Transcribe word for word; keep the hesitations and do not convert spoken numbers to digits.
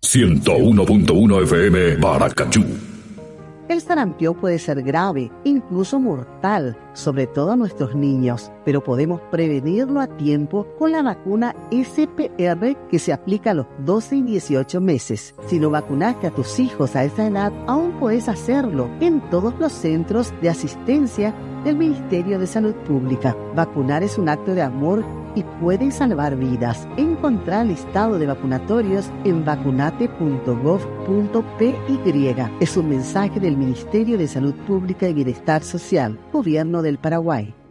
ciento uno punto uno F M Paracachú. El sarampión puede ser grave, incluso mortal, sobre todo a nuestros niños, pero podemos prevenirlo a tiempo con la vacuna S P R que se aplica a los doce y dieciocho meses. Si no vacunaste a tus hijos a esa edad, aún puedes hacerlo en todos los centros de asistencia del Ministerio de Salud Pública. Vacunar es un acto de amor y puede salvar vidas. Encontrá el listado de vacunatorios en vacunate punto gov punto p y. Es un mensaje del Ministerio de Salud Pública y Bienestar Social, Gobierno del Paraguay.